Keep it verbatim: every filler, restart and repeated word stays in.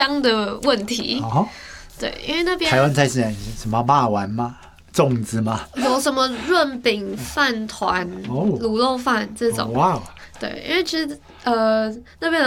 香的问题。 哦， 对，因为那边台湾菜是什么霸丸吗？粽子吗？ 有什么润饼、饭团、卤肉饭这种。 哇， 对，因为其实呃那边的